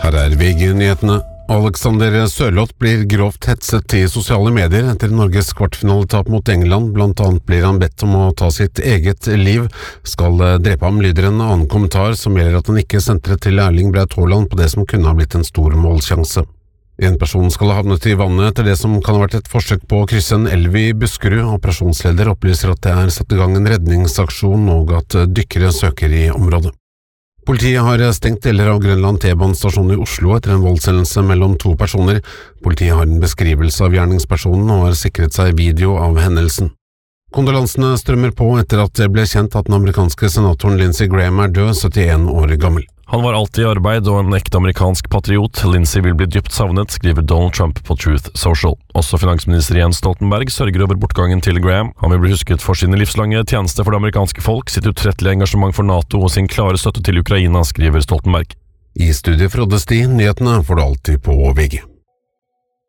Her VG-nyhetene. Alexander Sørloth blir grovt hetset i sosiale medier etter Norges kvartfinaletap mot England. Blant annet blir han bedt om å ta sitt eget liv. Skal drepe ham, lyder en annen kommentar som gjelder at han ikke sentret til Erling Braut Haaland på det som kunne ha blitt en stor målsjanse. En person skal ha havnet i vannet etter det som kan ha vært et forsøk på å krysse en elv i Buskerud. Operasjonsleder opplyser at det satt i gang en redningsaksjon og at dykkere søker i området. Politiet har stengt deler av Grønland T-banestasjon i Oslo etter en voldshendelse mellom to personer. Politiet har en beskrivelse av gjerningspersonen og har sikret seg video av hendelsen. Kondolansene strømmer på etter at det ble kjent at den amerikanske senatoren Lindsey Graham død, 71 år gammel. Han var alltid i arbeid og en ekte amerikansk patriot. Lindsey vil bli dypt savnet, skriver Donald Trump på Truth Social. Også finansminister Jens Stoltenberg sørger over bortgangen til Graham. Han vil bli husket for sin livslange tjeneste for det amerikanske folk, sitt utrettelige engasjement for NATO og sin klare støtte til Ukraina, skriver Stoltenberg. I studiet Frode Sti, nyhetene får du alltid på VG.